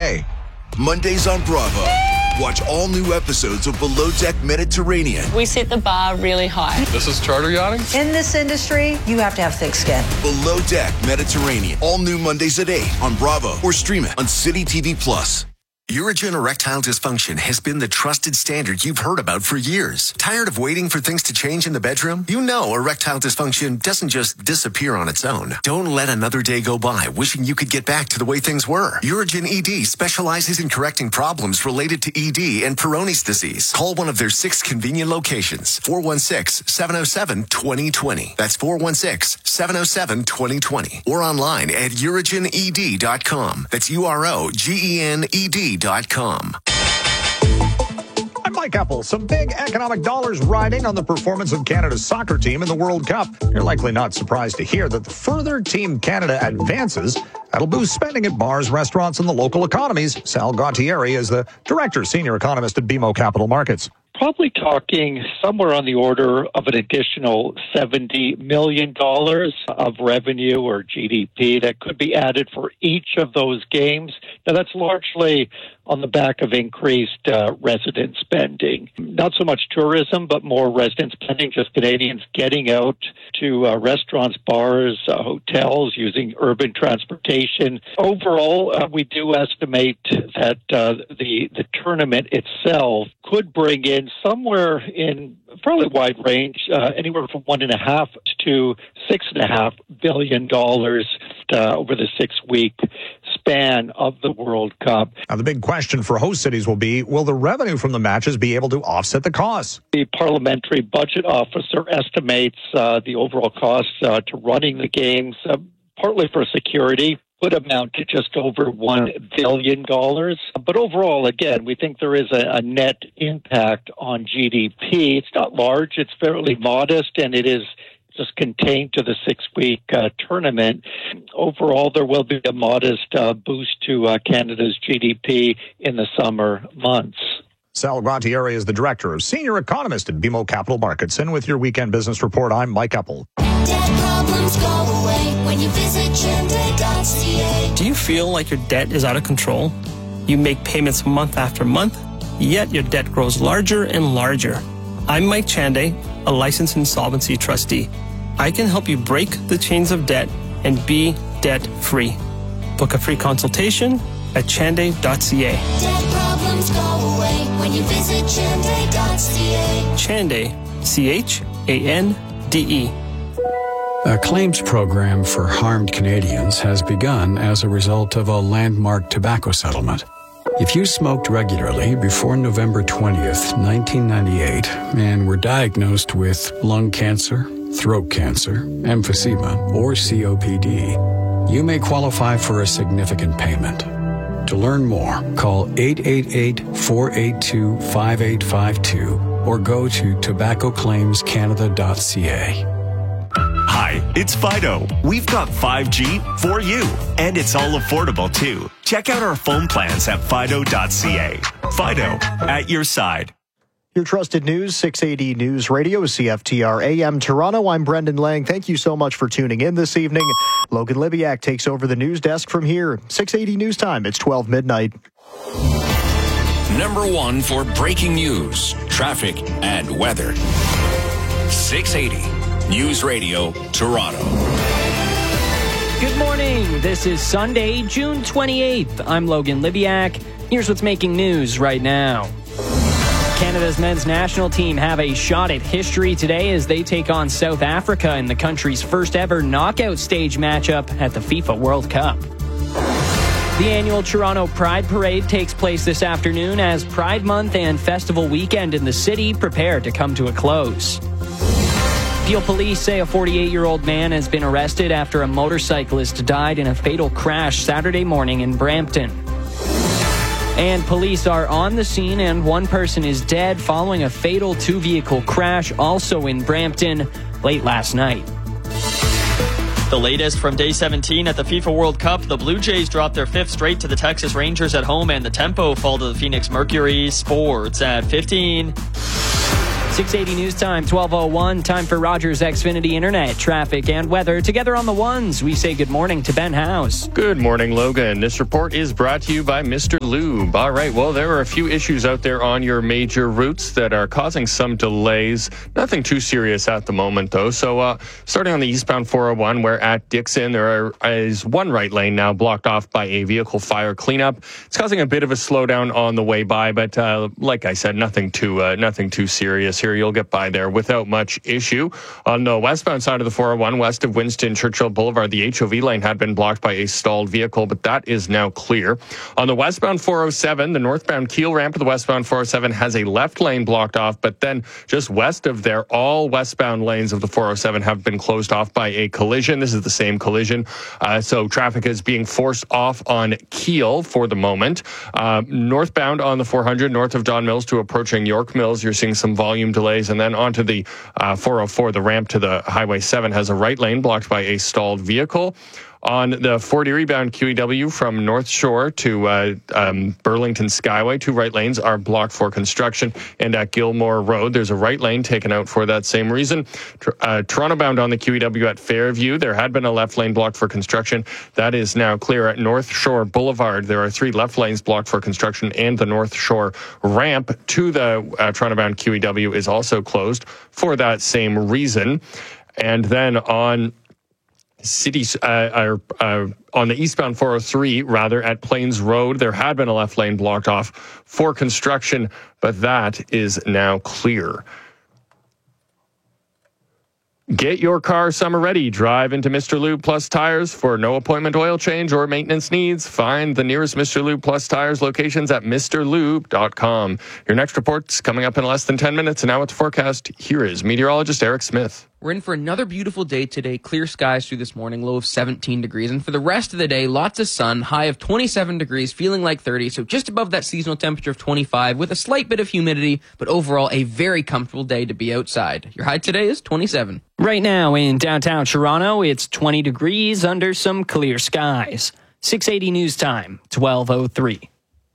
today. Mondays on Bravo. Watch all new episodes of Below Deck Mediterranean. We set the bar really high. This is charter yachting? In this industry, you have to have thick skin. Below Deck Mediterranean. All new Mondays at 8 on Bravo or stream it on City TV Plus. Urigen erectile dysfunction has been the trusted standard you've heard about for years. Tired of waiting for things to change in the bedroom? You know erectile dysfunction doesn't just disappear on its own. Don't let another day go by wishing you could get back to the way things were. Urigen ED specializes in correcting problems related to ED and Peyronie's disease. Call one of their 6 convenient locations. 416-707-2020. That's 416-707-2020. Or online at urigened.com. That's UROGENED.com. I'm Mike Apple. Some big economic dollars riding on the performance of Canada's soccer team in the World Cup. You're likely not surprised to hear that the further Team Canada advances, that'll boost spending at bars, restaurants, and the local economies. Sal Gautieri is the director, senior economist at BMO Capital Markets. Probably talking somewhere on the order of an additional $70 million of revenue or GDP that could be added for each of those games. Now, that's largely on the back of increased resident spending. Not so much tourism, but more resident spending, just Canadians getting out to restaurants, bars, hotels, using urban transportation. Overall, we do estimate that the tournament itself could bring in somewhere in a fairly wide range, anywhere from $1.5 to $6.5 billion over the 6-week span of the World Cup. Now, the big question for host cities will be, will the revenue from the matches be able to offset the costs? The parliamentary budget officer estimates the overall costs to running the games, partly for security, would amount to just over $1 billion. But overall, again, we think there is a net impact on GDP. It's not large, it's fairly modest, and it is just contained to the 6-week tournament. Overall, there will be a modest boost to Canada's GDP in the summer months. Sal Gautieri is the director of senior economist at BMO Capital Markets. And with your weekend business report, I'm Mike Apple. Debt problems go away when you visit Chende.ca. Do you feel like your debt is out of control? You make payments month after month, yet your debt grows larger and larger. I'm Mike Chande, a licensed insolvency trustee. I can help you break the chains of debt and be debt-free. Book a free consultation at chande.ca. Debt problems go away when you visit Chende.ca. Chande, C-H-A-N-D-E. A claims program for harmed Canadians has begun as a result of a landmark tobacco settlement. If you smoked regularly before November 20th, 1998, and were diagnosed with lung cancer, throat cancer, emphysema, or COPD, you may qualify for a significant payment. To learn more, call 888-482-5852 or go to tobaccoclaimscanada.ca. Hi, it's Fido. We've got 5G for you, and it's all affordable too. Check out our phone plans at fido.ca. Fido, at your side. Your trusted news, 680 News Radio, CFTR AM Toronto. I'm Brendan Lang. Thank you so much for tuning in this evening. Logan Libiak takes over the news desk from here. 680 News Time. It's 12 midnight. Number 1 for breaking news, traffic, and weather. 680 News Radio, Toronto. Good morning. This is Sunday, June 28th. I'm Logan Libiak. Here's what's making news right now. Canada's men's national team have a shot at history today as they take on South Africa in the country's first ever knockout stage matchup at the FIFA World Cup. The annual Toronto Pride Parade takes place this afternoon as Pride Month and Festival Weekend in the city prepare to come to a close. Peel police say a 48-year-old man has been arrested after a motorcyclist died in a fatal crash Saturday morning in Brampton. And police are on the scene and one person is dead following a fatal 2-vehicle crash also in Brampton late last night. The latest from day 17 at the FIFA World Cup, the Blue Jays dropped their 5th straight to the Texas Rangers at home and the Tempo fall to the Phoenix Mercury. Sports at 15. 680 News Time, 12:01. Time for Rogers Xfinity Internet, traffic, and weather. Together on the ones, we say good morning to Ben House. Good morning, Logan. This report is brought to you by Mr. Lube. All right, well, there are a few issues out there on your major routes that are causing some delays. Nothing too serious at the moment, though. So starting on the eastbound 401, where at Dixon, there is one right lane now blocked off by a vehicle fire cleanup. It's causing a bit of a slowdown on the way by, but like I said, nothing too serious here. You'll get by there without much issue. On the westbound side of the 401, west of Winston Churchill Boulevard, the HOV lane had been blocked by a stalled vehicle, but that is now clear. On the westbound 407, the northbound Keel ramp to the westbound 407 has a left lane blocked off, but then just west of there, all westbound lanes of the 407 have been closed off by a collision. This is the same collision. So traffic is being forced off on Keel for the moment. Northbound on the 400, north of Don Mills to approaching York Mills, you're seeing some volume delays. And then onto the 404, the ramp to the Highway 7 has a right lane blocked by a stalled vehicle. On the Fort Erie bound QEW from North Shore to Burlington Skyway, two right lanes are blocked for construction. And at Gilmore Road, there's a right lane taken out for that same reason. Toronto bound on the QEW at Fairview, there had been a left lane blocked for construction. That is now clear. At North Shore Boulevard, there are three left lanes blocked for construction, and the North Shore ramp to the Toronto bound QEW is also closed for that same reason. And then on on the eastbound 403, at Plains Road, there had been a left lane blocked off for construction, but that is now clear. Get your car summer ready. Drive into Mr. Lube Plus Tires for no appointment oil change or maintenance needs. Find the nearest Mr. Lube Plus Tires locations at mrlube.com. Your next report's coming up in less than 10 minutes. And now with the forecast, here is meteorologist Eric Smith. We're in for another beautiful day today. Clear skies through this morning, low of 17 degrees. And for the rest of the day, lots of sun, high of 27 degrees, feeling like 30. So just above that seasonal temperature of 25 with a slight bit of humidity, but overall a very comfortable day to be outside. Your high today is 27. Right now in downtown Toronto, it's 20 degrees under some clear skies. 680 News Time, 12:03.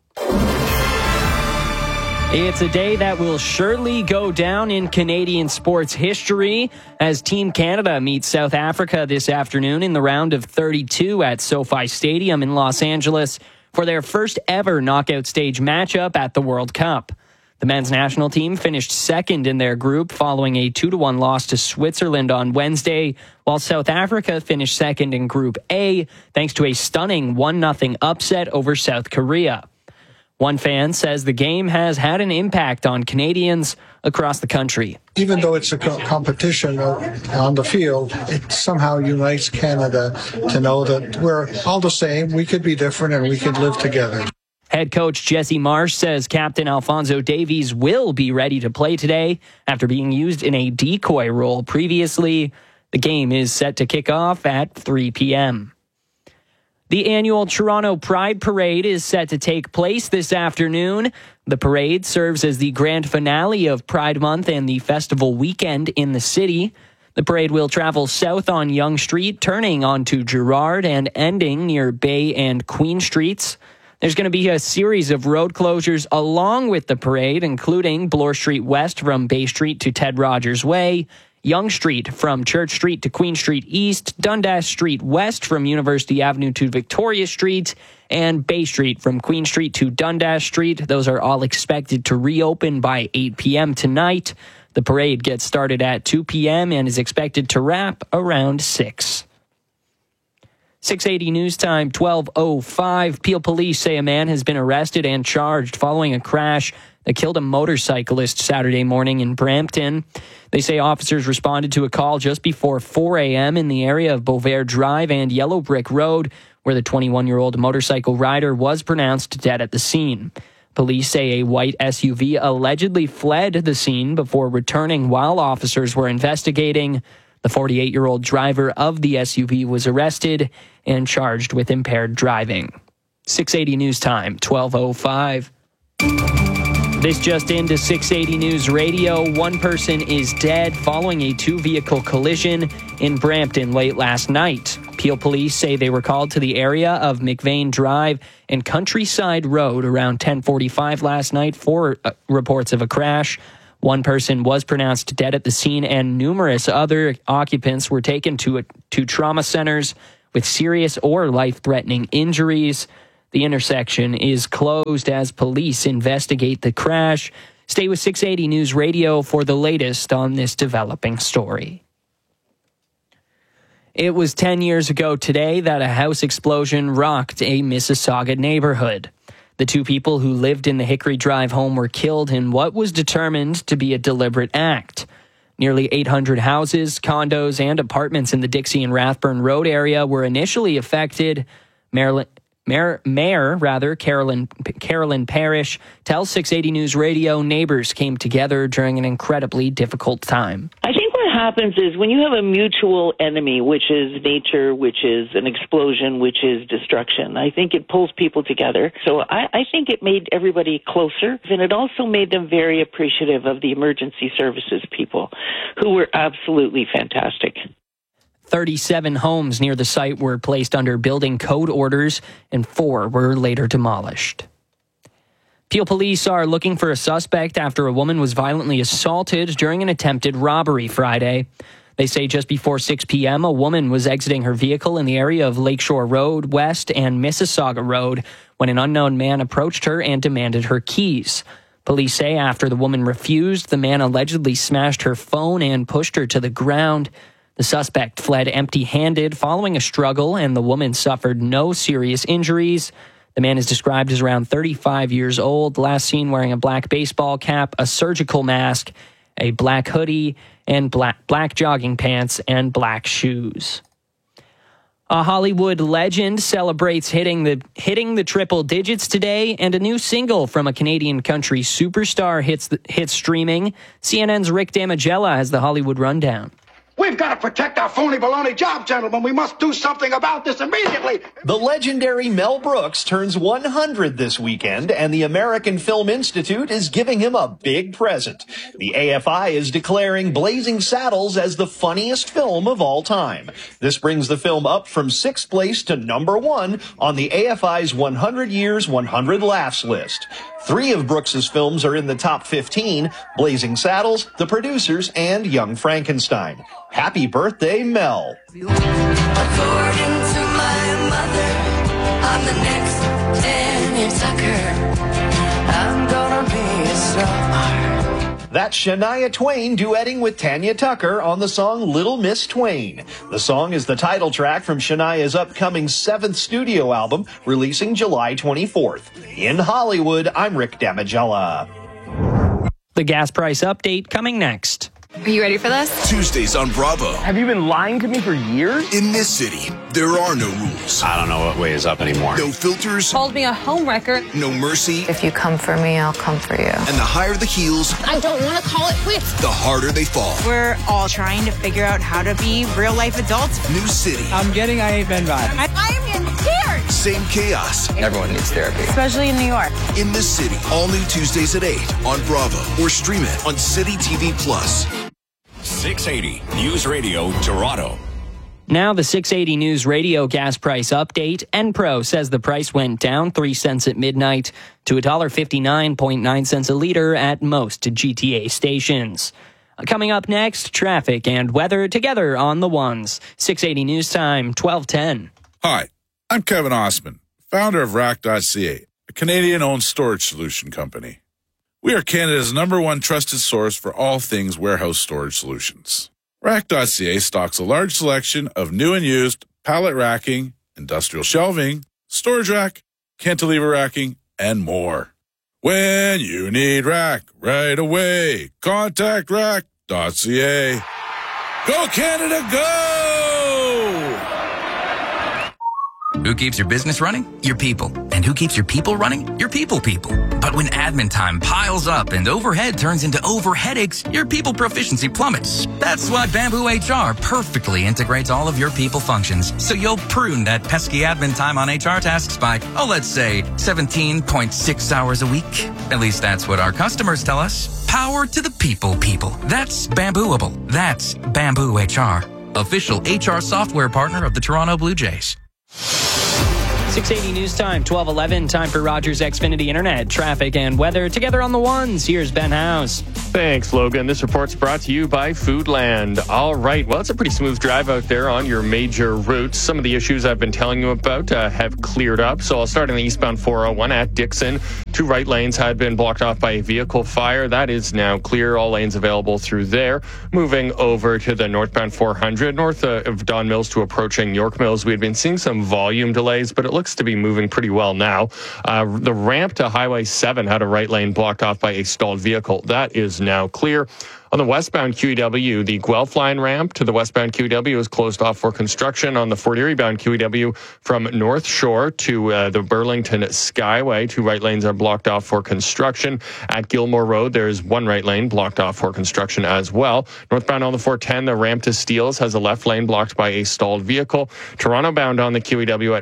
It's a day that will surely go down in Canadian sports history as Team Canada meets South Africa this afternoon in the round of 32 at SoFi Stadium in Los Angeles for their first ever knockout stage matchup at the World Cup. The men's national team finished second in their group following a 2-1 loss to Switzerland on Wednesday, while South Africa finished second in Group A thanks to a stunning 1-0 upset over South Korea. One fan says the game has had an impact on Canadians across the country. Even though it's a competition on the field, it somehow unites Canada to know that we're all the same, we could be different, and we could live together. Head coach Jesse Marsh says Captain Alphonso Davies will be ready to play today after being used in a decoy role previously. The game is set to kick off at 3 p.m. The annual Toronto Pride Parade is set to take place this afternoon. The parade serves as the grand finale of Pride Month and the festival weekend in the city. The parade will travel south on Yonge Street, turning onto Gerrard and ending near Bay and Queen Streets. There's going to be a series of road closures along with the parade, including Bloor Street West from Bay Street to Ted Rogers Way, Yonge Street from Church Street to Queen Street East, Dundas Street West from University Avenue to Victoria Street, and Bay Street from Queen Street to Dundas Street. Those are all expected to reopen by 8 p.m. tonight. The parade gets started at 2 p.m. and is expected to wrap around 6. 680 News Time, 12:05. Peel police say a man has been arrested and charged following a crash that killed a motorcyclist Saturday morning in Brampton. They say officers responded to a call just before 4 a.m. in the area of Beauvert Drive and Yellow Brick Road, where the 21-year-old motorcycle rider was pronounced dead at the scene. Police say a white SUV allegedly fled the scene before returning while officers were investigating. The 48-year-old driver of the SUV was arrested and charged with impaired driving. 680 News Time, 12:05. This just into 680 News Radio. One person is dead following a two-vehicle collision in Brampton late last night. Peel police say they were called to the area of McVeigh Drive and Countryside Road around 10:45 last night for reports of a crash. One person was pronounced dead at the scene, and numerous other occupants were taken to trauma centers with serious or life-threatening injuries. The intersection is closed as police investigate the crash. Stay with 680 News Radio for the latest on this developing story. It was 10 years ago today that a house explosion rocked a Mississauga neighborhood. The two people who lived in the Hickory Drive home were killed in what was determined to be a deliberate act. Nearly 800 houses, condos, and apartments in the Dixie and Rathburn Road area were initially affected. Mayor Carolyn Parrish tells 680 News Radio neighbors came together during an incredibly difficult time. I think what happens is when you have a mutual enemy, which is nature, which is an explosion, which is destruction, I think it pulls people together. So I think it made everybody closer, and it also made them very appreciative of the emergency services people, who were absolutely fantastic. 37 homes near the site were placed under building code orders, and 4 were later demolished. Peel police are looking for a suspect after a woman was violently assaulted during an attempted robbery Friday. They say just before 6 p.m., a woman was exiting her vehicle in the area of Lakeshore Road West and Mississauga Road when an unknown man approached her and demanded her keys. Police say after the woman refused, the man allegedly smashed her phone and pushed her to the ground. The suspect fled empty-handed following a struggle, and the woman suffered no serious injuries. The man is described as around 35 years old, last seen wearing a black baseball cap, a surgical mask, a black hoodie, and black jogging pants and black shoes. A Hollywood legend celebrates hitting the triple digits today, and a new single from a Canadian country superstar hits streaming. CNN's Rick Damigella has the Hollywood Rundown. We've got to protect our phony baloney job, gentlemen. We must do something about this immediately. The legendary Mel Brooks turns 100 this weekend, and the American Film Institute is giving him a big present. The AFI is declaring Blazing Saddles as the funniest film of all time. This brings the film up from 6th place to number 1 on the AFI's 100 Years, 100 Laughs list. 3 of Brooks's films are in the top 15, Blazing Saddles, The Producers, and Young Frankenstein. Happy birthday, Mel. According to my mother, I'm the next Tanya Tucker. I'm gonna be a star. That's Shania Twain duetting with Tanya Tucker on the song Little Miss Twain. The song is the title track from Shania's upcoming 7th studio album, releasing July 24th. In Hollywood, I'm Rick Damigella. The gas price update coming next. Are you ready for this? Tuesdays on Bravo. Have you been lying to me for years? In this city, there are no rules. I don't know what way is up anymore. No filters. Called me a homewrecker. No mercy. If you come for me, I'll come for you. And the higher the heels, I don't want to call it quits. the harder they fall. We're all trying to figure out how to be real-life adults. New city. I'm getting I Ain't Been vibe. I'm in tears. Same chaos. Everyone needs therapy. Especially in New York. In this city. All new Tuesdays at 8 on Bravo or stream it on City TV Plus. 680 News Radio Toronto. Now the 680 News Radio gas price update. Enpro says the price went down 3 cents at midnight to $1.59.9 a liter at most GTA stations. Coming up next, traffic and weather together on the ones. 680 News Time, 12:10. Hi, I'm Kevin Osman, founder of Rack.ca, a Canadian-owned storage solution company. We are Canada's #1 trusted source for all things warehouse storage solutions. Rack.ca stocks a large selection of new and used pallet racking, industrial shelving, storage rack, cantilever racking, and more. When you need rack right away, contact Rack.ca. Go Canada, go! Who keeps your business running? Your people. And who keeps your people running? Your people. But when admin time piles up and overhead turns into overheadaches, your people proficiency plummets. That's why Bamboo HR perfectly integrates all of your people functions, so you'll prune that pesky admin time on HR tasks by, let's say, 17.6 hours a week. At least that's what our customers tell us. Power to the people. That's Bambooable. That's Bamboo HR. Official HR software partner of the Toronto Blue Jays. 680 News Time, 12:11. Time for Rogers Xfinity Internet, traffic and weather. Together on the ones, here's Ben House. Thanks, Logan. This report's brought to you by Foodland. All right. Well, it's a pretty smooth drive out there on your major routes. Some of the issues I've been telling you about have cleared up. So I'll start on the eastbound 401 at Dixon. 2 right lanes had been blocked off by a vehicle fire. That is now clear. All lanes available through there. Moving over to the northbound 400, north of Don Mills to approaching York Mills. We had been seeing some volume delays, but it looks to be moving pretty well now. The ramp to Highway 7 had a right lane blocked off by a stalled vehicle. That is now clear. On the westbound QEW, the Guelph line ramp to the westbound QEW is closed off for construction. On the Fort Erie bound QEW from North Shore to the Burlington Skyway, 2 right lanes are blocked off for construction. At Gilmore Road, there's 1 right lane blocked off for construction as well. Northbound on the 410, the ramp to Steeles has a left lane blocked by a stalled vehicle. Toronto bound on the QEW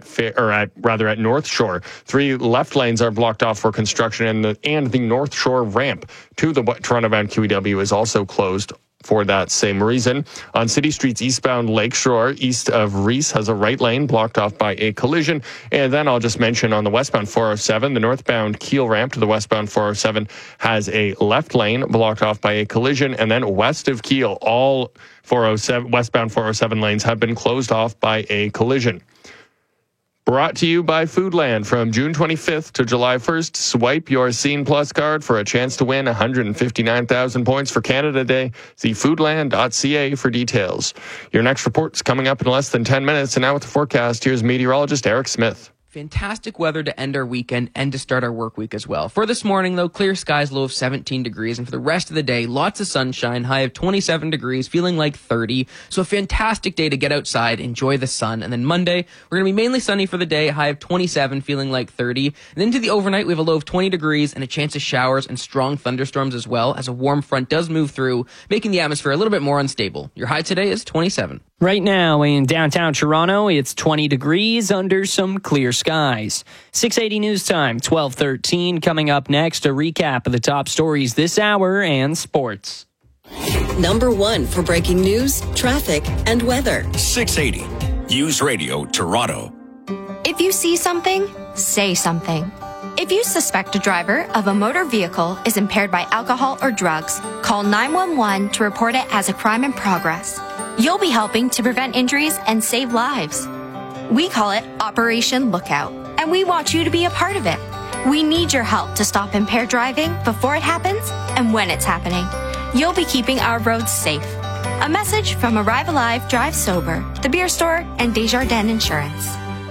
at North Shore, 3 left lanes are blocked off for construction, and the North Shore ramp to the Toronto bound QEW is also closed for that same reason. On City Streets eastbound Lakeshore, east of Reese, has a right lane blocked off by a collision. And then I'll just mention on the westbound 407, the northbound Keel ramp to the westbound 407 has a left lane blocked off by a collision. And then west of Keel, all westbound 407 lanes have been closed off by a collision. Brought to you by Foodland. From June 25th to July 1st, swipe your Scene Plus card for a chance to win 159,000 points for Canada Day. See foodland.ca for details. Your next report's coming up in less than 10 minutes. And now with the forecast, here's meteorologist Eric Smith. Fantastic weather to end our weekend and to start our work week as well. For this morning, though, clear skies, low of 17 degrees. And for the rest of the day, lots of sunshine, high of 27 degrees, feeling like 30. So a fantastic day to get outside, enjoy the sun. And then Monday, we're going to be mainly sunny for the day, high of 27, feeling like 30. And then into the overnight, we have a low of 20 degrees and a chance of showers and strong thunderstorms as well, as a warm front does move through, making the atmosphere a little bit more unstable. Your high today is 27. Right now in downtown Toronto, it's 20 degrees under some clear skies. 680 News Time, 12:13. Coming up next, a recap of the top stories this hour and sports. Number 1 for breaking news, traffic, and weather. 680 News Radio Toronto. If you see something, say something. If you suspect a driver of a motor vehicle is impaired by alcohol or drugs, call 911 to report it as a crime in progress. You'll be helping to prevent injuries and save lives. We call it Operation Lookout, and we want you to be a part of it. We need your help to stop impaired driving before it happens and when it's happening. You'll be keeping our roads safe. A message from Arrive Alive, Drive Sober, The Beer Store, and Desjardins Insurance.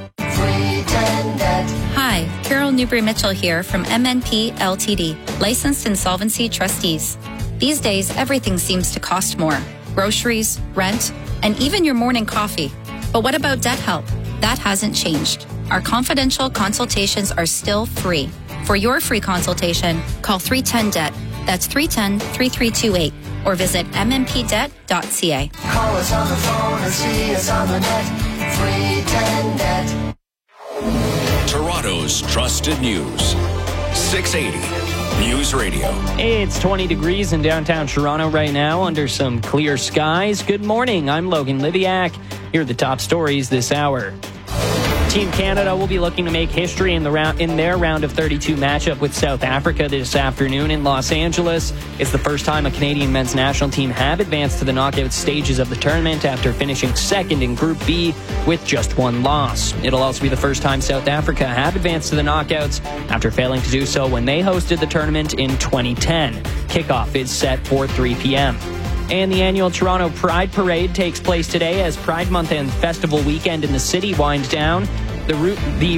Hi, Carol Newbury-Mitchell here from MNP Ltd, licensed insolvency trustees. These days, everything seems to cost more. Groceries, rent, and even your morning coffee. But what about debt help? That hasn't changed. Our confidential consultations are still free. For your free consultation, call 310-DEBT. That's 310-3328. Or visit mmpdebt.ca. Call us on the phone or see us on the net. 310-DEBT. Toronto's trusted news. 680 News Radio. It's 20 degrees in downtown Toronto right now under some clear skies. Good morning. I'm Logan Liviak. Here are the top stories this hour. Team Canada will be looking to make history in their round of 32 matchup with South Africa this afternoon in Los Angeles. It's the first time a Canadian men's national team have advanced to the knockout stages of the tournament after finishing second in Group B with just 1 loss. It'll also be the first time South Africa have advanced to the knockouts after failing to do so when they hosted the tournament in 2010. Kickoff is set for 3 p.m. And the annual Toronto Pride Parade takes place today as Pride Month and Festival Weekend in the city winds down. We'll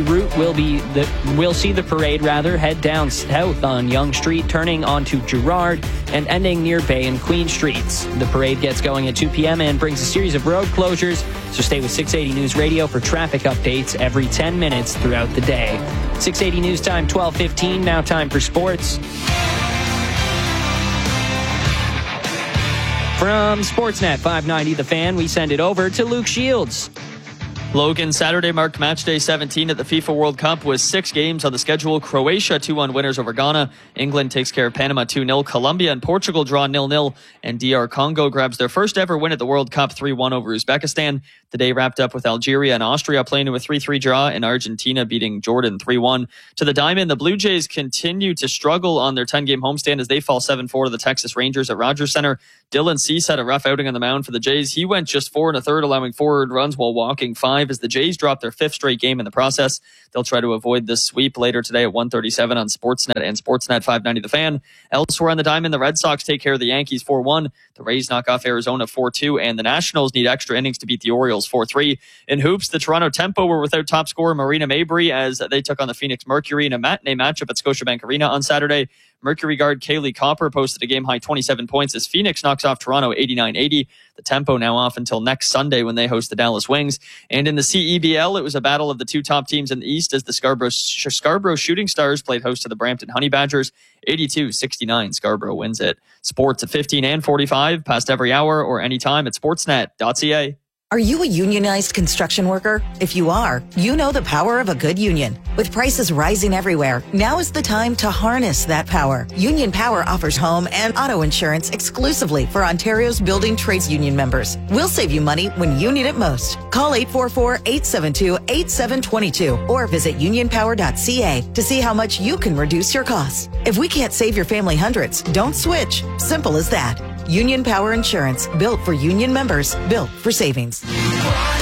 see the parade head down south on Yonge Street, turning onto Gerrard and ending near Bay and Queen Streets. The parade gets going at 2 p.m. and brings a series of road closures, so stay with 680 News Radio for traffic updates every 10 minutes throughout the day. 680 News Time, 12:15, now time for sports. From Sportsnet 590 The Fan, we send it over to Luke Shields. Logan, Saturday marked match day 17 at the FIFA World Cup with 6 games on the schedule. Croatia 2-1 winners over Ghana. England takes care of Panama 2-0. Colombia and Portugal draw 0-0. And DR Congo grabs their first ever win at the World Cup 3-1 over Uzbekistan. The day wrapped up with Algeria and Austria playing to a 3-3 draw and Argentina beating Jordan 3-1. To the diamond, the Blue Jays continue to struggle on their 10-game homestand as they fall 7-4 to the Texas Rangers at Rogers Center. Dylan Cease had a rough outing on the mound for the Jays. He went just 4 1/3, allowing 4 earned runs while walking 5 as the Jays dropped their 5th straight game in the process. They'll try to avoid this sweep later today at 1:37 on Sportsnet and Sportsnet 590 The Fan. Elsewhere on the diamond, the Red Sox take care of the Yankees 4-1. The Rays knock off Arizona 4-2, and the Nationals need extra innings to beat the Orioles 4-3. In hoops, the Toronto Tempo were without top scorer Marina Mabry as they took on the Phoenix Mercury in a matinee matchup at Scotiabank Arena on Saturday. Mercury guard Kaylee Copper posted a game-high 27 points as Phoenix knocks off Toronto 89-80. The Tempo now off until next Sunday when they host the Dallas Wings. And in the CEBL, it was a battle of the two top teams in the East as the Scarborough Shooting Stars played host to the Brampton Honey Badgers. 82-69, Scarborough wins it. Sports at 15 and 45, past every hour or anytime at sportsnet.ca. Are you a unionized construction worker? If you are, you know the power of a good union. With prices rising everywhere, now is the time to harness that power. Union Power offers home and auto insurance exclusively for Ontario's building trades union members. We'll save you money when you need it most. Call 844-872-8722 or visit unionpower.ca to see how much you can reduce your costs. If we can't save your family hundreds, don't switch. Simple as that. Union Power Insurance, built for union members, built for savings.